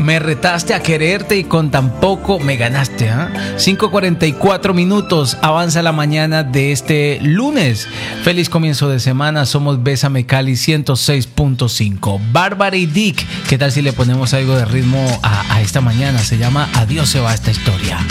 Me retaste a quererte y con tan poco me ganaste, ¿eh? 5:44 minutos, avanza la mañana de este lunes. Feliz comienzo de semana, somos Bésame Cali 106.5. Bárbara y Dick, ¿qué tal si le ponemos algo de ritmo a esta mañana? Se llama Adiós se va esta historia.